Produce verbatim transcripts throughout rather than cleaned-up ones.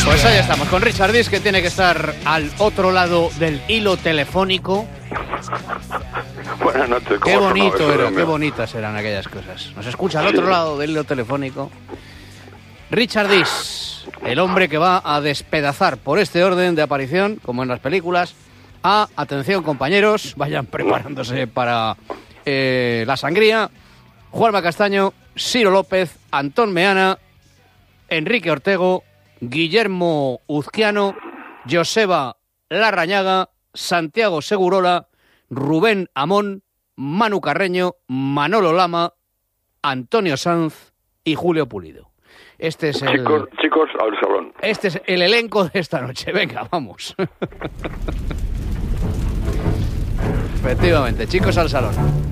Pues ahí estamos, con Richard Dish, que tiene que estar al otro lado del hilo telefónico. Buenas noches. Qué bonito era, qué bonitas eran aquellas cosas. Nos escucha al otro sí. lado del hilo telefónico Richard Dish, el hombre que va a despedazar por este orden de aparición, como en las películas, a, atención compañeros, vayan preparándose para eh, la sangría, Juanma Castaño, Ciro López, Antón Meana, Enrique Ortego, Guillermo Uzquiano, Joseba Larrañaga, Santiago Segurola, Rubén Amón, Manu Carreño, Manolo Lama, Antonio Sanz y Julio Pulido. Este es el... Chicos, chicos al salón. Este es el elenco de esta noche. Venga, vamos. Efectivamente, chicos al salón.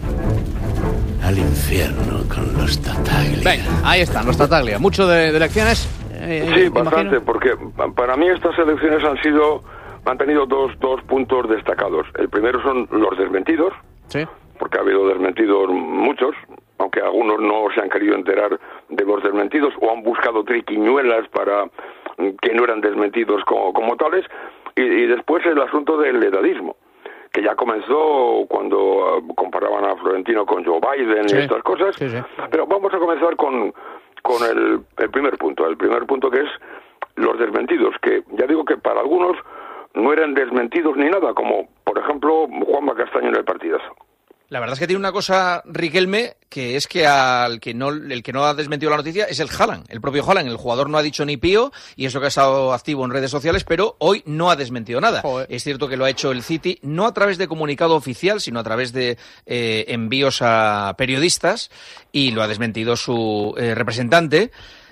Al infierno con los Tataglia. Venga, ahí están los Tataglia. Mucho de, de lecciones. Eh, sí, bastante, imagino. Porque para mí estas elecciones han sido, han tenido dos, dos puntos destacados. El primero son los desmentidos, sí, porque ha habido desmentidos muchos, aunque algunos no se han querido enterar de los desmentidos o han buscado triquiñuelas para que no eran desmentidos como, como tales, y, y después el asunto del edadismo, que ya comenzó cuando uh, comparaban a Florentino con Joe Biden, sí, y estas cosas, sí, sí. Pero vamos a comenzar con con el, el primer punto, el primer punto que es los desmentidos, que ya digo que para algunos no eran desmentidos ni nada, como por ejemplo Juanma Castaño en el partidazo. La verdad es que tiene una cosa, Riquelme, que es que al que no, el que no ha desmentido la noticia es el Haaland, el propio Haaland. El jugador no ha dicho ni pío, y eso que ha estado activo en redes sociales, pero hoy no ha desmentido nada. Joder. Es cierto que lo ha hecho el City, no a través de comunicado oficial, sino a través de eh, envíos a periodistas, y lo ha desmentido su eh, representante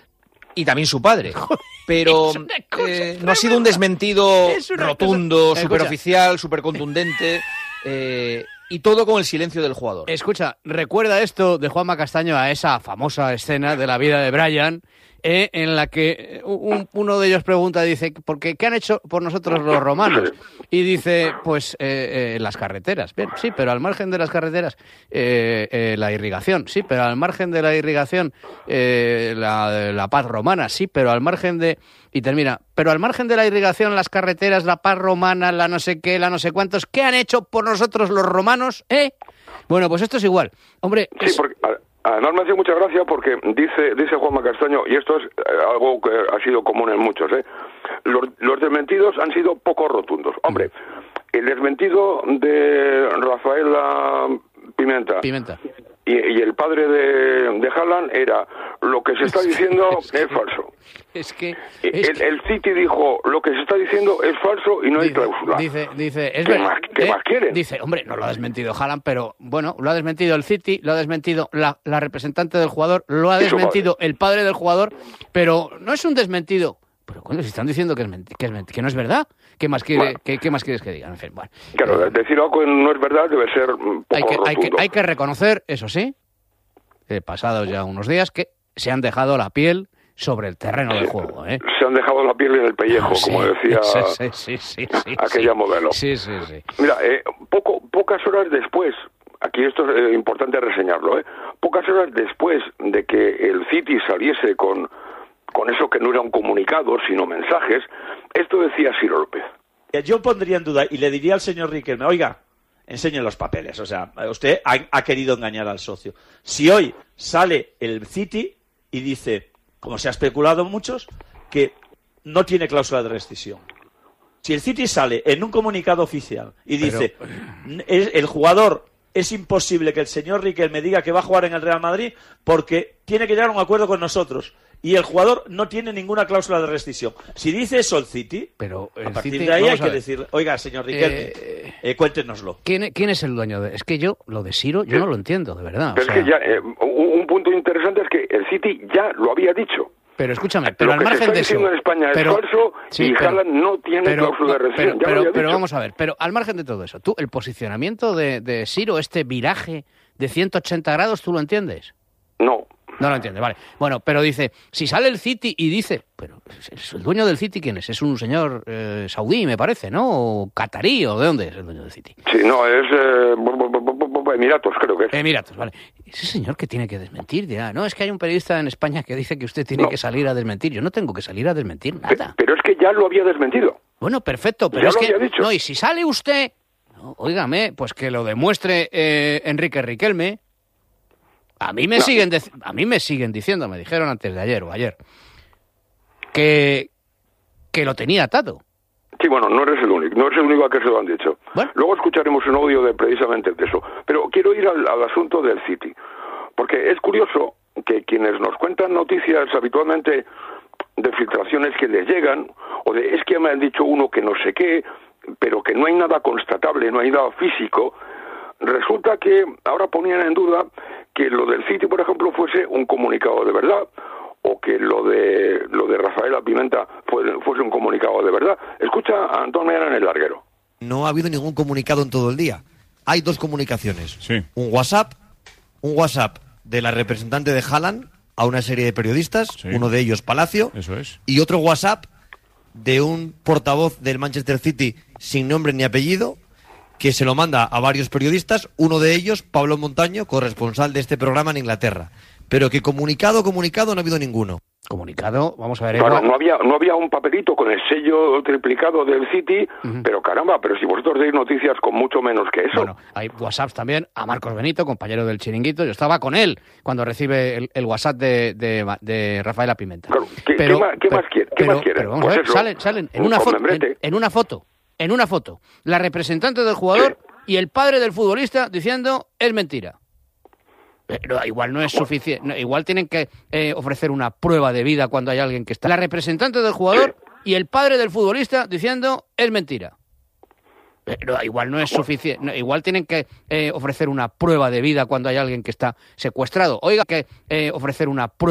y también su padre. Pero eh, no ha sido un desmentido rotundo, superoficial, supercontundente. Eh, Y todo con el silencio del jugador. Escucha, recuerda esto de Juanma Castaño a esa famosa escena de la vida de Brian, eh, en la que un, uno de ellos pregunta, dice, ¿por qué, qué han hecho por nosotros los romanos? Y dice, pues eh, eh, las carreteras. Bien, sí, pero al margen de las carreteras, eh, eh, la irrigación, sí, pero al margen de la irrigación, eh, la, la paz romana, sí, pero al margen de... Y termina, pero al margen de la irrigación, las carreteras, la paz romana, la no sé qué, la no sé cuántos, ¿qué han hecho por nosotros los romanos? ¿Eh? Bueno, pues esto es igual. Hombre... Sí, es... porque además me hace mucha gracia porque dice dice Juanma Castaño, y esto es algo que ha sido común en muchos, ¿eh? Los, los desmentidos han sido poco rotundos. Hombre, el desmentido de Rafaela Pimenta... Pimenta. Y, y el padre de, de Haaland era, lo que se está diciendo es, que, es falso. Es que... Es el, que... el City dijo, lo que se está diciendo es falso y no dice, hay cláusula. Dice, dice, es ¿Qué, verdad, más, ¿qué ¿eh? más quieren? Dice, hombre, no lo ha desmentido Haaland, pero bueno, lo ha desmentido el City, lo ha desmentido la, la representante del jugador, lo ha desmentido el padre del jugador, pero no es un desmentido. Pero coño, si están diciendo que, es menti- que, es menti- que no es verdad, ¿qué más, quiere, bueno. ¿qué, ¿qué más quieres que digan? En fin, bueno. Claro, eh, decir algo que no es verdad debe ser poco hay que, rotundo. Hay que, hay que reconocer, eso sí, eh, pasados ya unos días, que se han dejado la piel sobre el terreno sí, del juego. ¿eh? Se han dejado la piel en el pellejo, ah, sí, como decía sí, sí, sí, sí, sí, aquella sí. modelo. Sí, sí, sí. Mira, eh, poco, pocas horas después, aquí esto es eh, importante reseñarlo, ¿eh? pocas horas después de que el City saliese con, con eso que no era un comunicado, sino mensajes, esto decía Ciro López. Yo pondría en duda y le diría al señor Riquelme, oiga, enseñe los papeles, o sea, usted ha, ha querido engañar al socio. Si hoy sale el City y dice, como se ha especulado muchos, que no tiene cláusula de rescisión. Si el City sale en un comunicado oficial y dice, Pero... el jugador, es imposible que el señor Riquelme diga que va a jugar en el Real Madrid porque tiene que llegar a un acuerdo con nosotros. Y el jugador no tiene ninguna cláusula de rescisión. Si dice eso el City, pero el a partir City, de ahí hay que ver. decir, oiga, señor Riquelme, eh, eh, cuéntenoslo. ¿quién, ¿Quién es el dueño de...? Es que yo, lo de Ciro, yo no lo entiendo, de verdad. Pero o sea... es que ya, eh, un, un punto interesante es que el City ya lo había dicho. Pero escúchame, pero lo al que margen se está de eso... diciendo en España pero, es falso sí, y pero, Haaland no tiene pero, cláusula de rescisión. Pero, ya pero, lo había pero dicho. vamos a ver, pero al margen de todo eso, tú, el posicionamiento de, de Ciro, este viraje de ciento ochenta grados, ¿tú lo entiendes? No. No lo entiende, vale. Bueno, pero dice, si sale el City y dice, pero ¿el dueño del City quién es? Es un señor eh, saudí, me parece, ¿no? O catarí, ¿o de dónde es el dueño del City? Sí, no, es... Eh, a Emiratos, creo que es. Emiratos, vale. Ese señor que tiene que desmentir, dirá, no, es que hay un periodista en España que dice que usted tiene No. que salir a desmentir. Yo no tengo que salir a desmentir nada. Pero es que ya lo había desmentido. Bueno, perfecto, pero Ya es lo que... había dicho. No, y si sale usted... No, óigame, pues que lo demuestre eh, Enrique Riquelme. A mí me No. siguen dec- a mí me siguen diciendo, me dijeron antes de ayer o ayer, que, que lo tenía atado. Sí, bueno, no eres el único, no eres el único a que se lo han dicho. Bueno. Luego escucharemos un audio de precisamente de eso. Pero quiero ir al, al asunto del City, porque es curioso que quienes nos cuentan noticias habitualmente de filtraciones que les llegan, o de es que me han dicho uno que no sé qué, pero que no hay nada constatable, no hay nada físico, resulta que ahora ponían en duda que lo del City, por ejemplo, fuese un comunicado de verdad, o que lo de lo de Rafaela Pimenta fuese, fuese un comunicado de verdad. Escucha a Antón Mera en El Larguero. No ha habido ningún comunicado en todo el día. Hay dos comunicaciones. Sí. Un WhatsApp, un WhatsApp de la representante de Haaland a una serie de periodistas, Sí. uno de ellos Palacio, Eso es. y otro WhatsApp de un portavoz del Manchester City sin nombre ni apellido, que se lo manda a varios periodistas, uno de ellos, Pablo Montaño, corresponsal de este programa en Inglaterra. Pero que comunicado, comunicado no ha habido ninguno. Comunicado, vamos a ver... Bueno, Eva. no había no había un papelito con el sello triplicado del City, pero caramba, pero si vosotros deis noticias con mucho menos que eso. Bueno, hay WhatsApps también a Marcos Benito, compañero del Chiringuito. Yo estaba con él cuando recibe el, el WhatsApp de, de, de Rafaela Pimenta. Claro, ¿qué- qué más- qué más quiere- qué pero- más quiere? pero vamos Pues a ver, eso, salen, salen en un una foto, en, membrete. en una foto, en una foto, la representante del jugador y el padre del futbolista diciendo es mentira. Pero igual no es suficiente, igual tienen que eh, ofrecer una prueba de vida cuando hay alguien que está. La representante del jugador y el padre del futbolista diciendo es mentira. Pero igual no es suficiente, igual tienen que eh, ofrecer una prueba de vida cuando hay alguien que está secuestrado. Oiga, que eh, ofrecer una prueba